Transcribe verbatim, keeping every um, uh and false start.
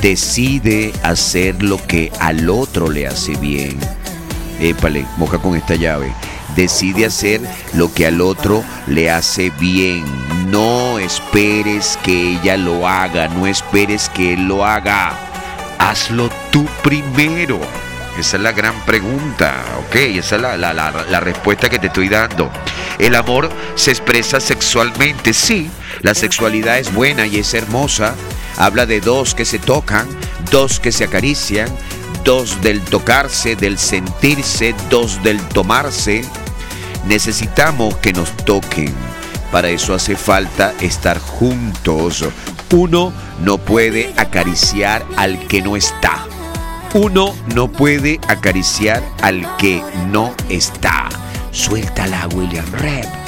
decide hacer lo que al otro le hace bien. Épale, moja con esta llave. Decide hacer lo que al otro le hace bien. No esperes que ella lo haga, no esperes que él lo haga. Hazlo tú primero. Esa es la gran pregunta, ¿ok? Esa es la, la, la, la respuesta que te estoy dando. El amor se expresa sexualmente, sí. La sexualidad es buena y es hermosa. Habla de dos que se tocan, dos que se acarician, dos del tocarse, del sentirse, dos del tomarse. Necesitamos que nos toquen. Para eso hace falta estar juntos. Uno no puede acariciar al que no está. Uno no puede acariciar al que no está. Suéltala, William Rep.